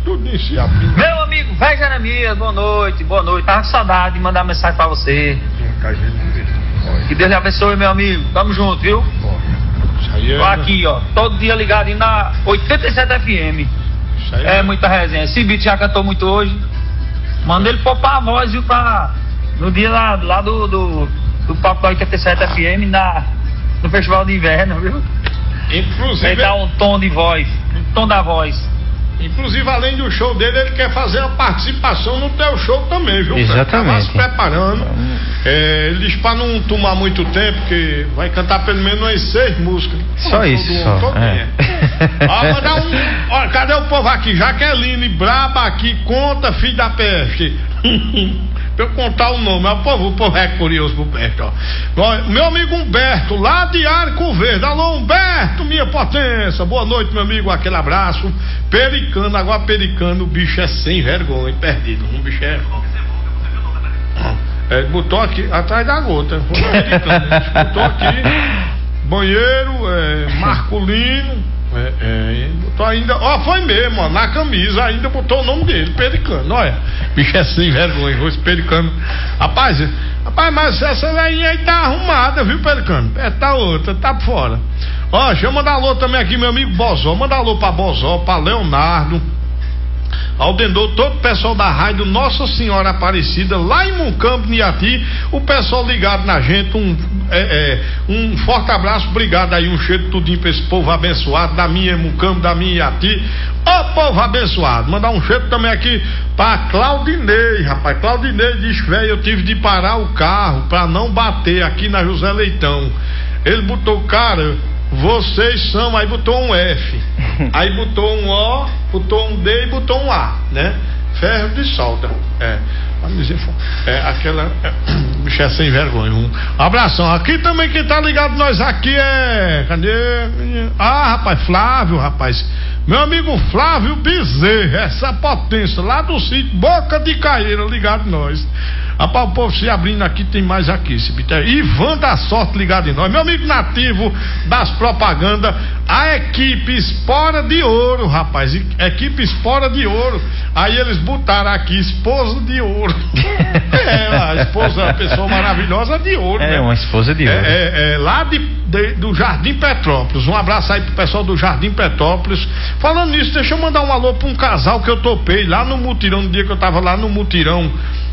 tudo se abrindo. Meu amigo, velho Jeremias, boa noite. Tava com saudade de mandar mensagem pra você. Que Deus lhe abençoe, meu amigo. Tamo junto, viu? Tô aqui, ó, todo dia ligado na 87 FM. É muita resenha. Esse beat já cantou muito hoje. Manda ele poupar a voz, viu, no dia lá do palco da 87 FM no Festival de Inverno, viu? Inclusive. Ele dá um tom de voz, um tom da voz. Inclusive, além do show dele, ele quer fazer a participação no teu show também, viu? Exatamente. Tá se preparando. Ele diz pra não tomar muito tempo, que vai cantar pelo menos umas 6 músicas. Só isso. Olha, cadê o povo aqui? Jaqueline, braba aqui, conta, filho da peste. Pra eu contar o nome, o povo é curioso pro peste, ó. Meu amigo Humberto, lá de Arco Verde. Alô, Humberto, minha potência. Boa noite, meu amigo, aquele abraço. Pericano, agora Pericano, o bicho é sem vergonha, perdido. Um bicho é. Ele botou aqui, atrás da gota. Botou aqui, banheiro, masculino. Botou ainda, foi mesmo, ó, na camisa ainda botou o nome dele, Pericano, olha, bicho é sem vergonha, esse Pericano, rapaz, mas essa velhinha aí tá arrumada, viu, Pericano? Tá outra, tá por fora. Ó, deixa eu mandar alô também aqui, meu amigo Bozó, manda alô pra Bozó, pra Leonardo, Aldendor, todo o pessoal da rádio Nossa Senhora Aparecida, lá em Mucambo, Niati, o pessoal ligado na gente, um forte abraço, obrigado aí, um cheiro de tudinho pra esse povo abençoado, da minha Mucambo, da minha Iati, ô povo abençoado. Mandar um cheiro também aqui pra Claudinei, rapaz. Claudinei diz, velho, eu tive de parar o carro pra não bater aqui na José Leitão. Ele botou, cara, vocês são, aí botou um F, aí botou um O, botou um D e botou um A, né? Ferro de solda. Aquela. Bicho é sem vergonha. Um abração. Aqui também quem tá ligado nós aqui cadê? Rapaz, Flávio, rapaz. Meu amigo Flávio Bezerra, essa potência lá do sítio Boca de Caeira, ligado nós. Rapaz, o povo se abrindo aqui, tem mais aqui, esse bicho. Ivan da Sorte ligado em nós. Meu amigo nativo das propagandas, a equipe Espora de Ouro, rapaz. Equipe Espora de Ouro. Aí eles botaram aqui Esposa de Ouro. A esposa, uma pessoa maravilhosa de ouro, né? Uma esposa de ouro. Lá do Jardim Petrópolis. Um abraço aí pro pessoal do Jardim Petrópolis. Falando nisso, deixa eu mandar um alô pra um casal que eu topei lá no mutirão, no dia que eu tava lá no mutirão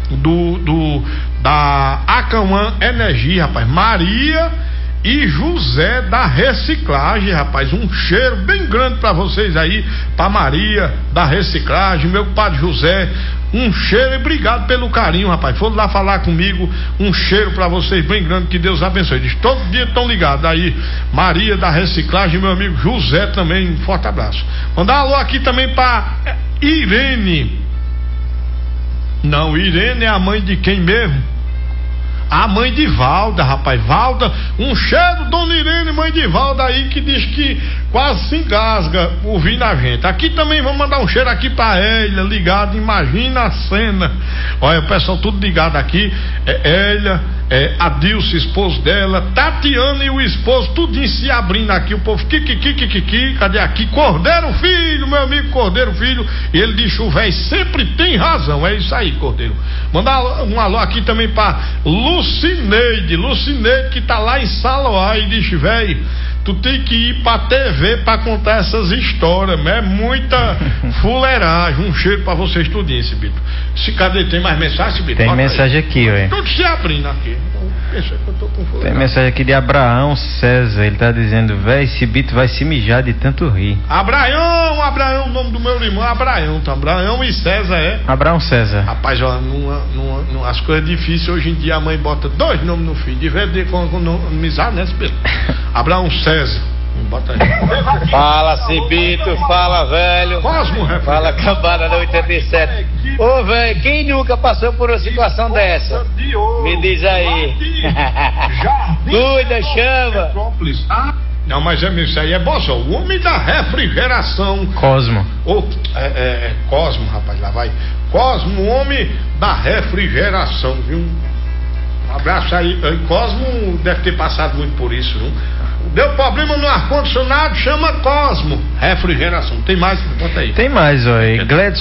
da Acauã Energia, rapaz. Maria e José da Reciclagem, rapaz. Um cheiro bem grande pra vocês aí, pra Maria da Reciclagem, meu compadre José. Um cheiro e obrigado pelo carinho, rapaz. Foram lá falar comigo. Um cheiro pra vocês bem grande, que Deus abençoe. Diz, todo dia estão ligados aí. Maria da Reciclagem, meu amigo José também. Um forte abraço. Mandar um alô aqui também pra Irene. Não, Irene é a mãe de quem mesmo? A mãe de Valda, rapaz. Valda, um cheiro, dona Irene, mãe de Valda aí, que diz que quase se engasga ouvindo a gente. Aqui também vamos mandar um cheiro aqui pra Elia, ligado, imagina a cena. Olha, o pessoal tudo ligado aqui. Elia, Adilce, esposo dela, Tatiana e o esposo, tudinho se abrindo aqui. O povo, cadê aqui? Cordeiro Filho, meu amigo Cordeiro Filho. E ele diz, o velho sempre tem razão. É isso aí, Cordeiro. Mandar um alô aqui também pra Lucineide, que tá lá em Saloá e diz, velho, tu tem que ir pra TV pra contar essas histórias, é muita fuleiragem. Um cheiro pra vocês tudinho, esse Bito. Cadê? Tem mais mensagem, Bito? Tem mensagem aqui, ué. Tudo se abrindo aqui. Tem mensagem aqui de Abraão César, ele tá dizendo, véi, esse Bito vai se mijar de tanto rir. Abraão, o nome do meu irmão é Abraão, tá? Abraão e César, Abraão César. Rapaz, ó, as coisas difíceis hoje em dia, a mãe bota 2 nomes no filho, de vez com amizade, né, Bito? Abraão César. Bota aí. Fala, Cibito, fala, velho. Cosmo, fala, cambada da 87. Ô, velho, quem nunca passou por uma situação dessa? Me diz aí. Cuida, chama. Não, mas isso aí é Bozó, o homem da refrigeração. Cosmo. Cosmo, rapaz, lá vai. Cosmo, o homem da refrigeração, viu? Um abraço aí. Cosmo deve ter passado muito por isso, viu? Deu problema no ar-condicionado, chama Cosmo. Refrigeração. Tem mais? Bota aí. Tem mais, ó. Gledson